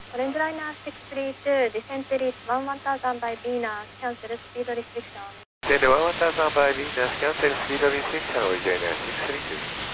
Orange Liner 632, descend to reach 11,000 by Venus, cancel speed restriction. Descend 11,000 by Venus, cancel speed restriction, Orange Liner 632.